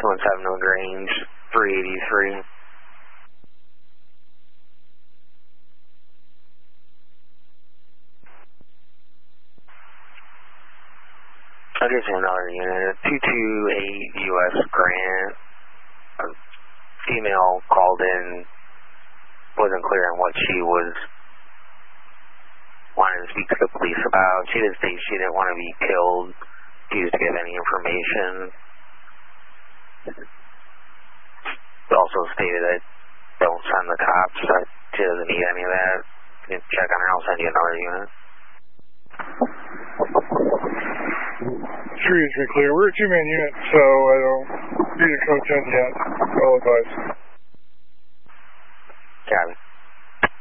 217 LaGrange, 383. I'll get you another unit, 228 U.S. Grant. A female called in, wasn't clear on what she was wanting to speak to the police about. She did state she didn't want to be killed, refused to give any information. Also stated that don't send the cops, that she doesn't need any of that. You can check on her, I'll send you another unit. Street has been clear. We're a two-man unit, so I don't need a code 10 yet. Well advised.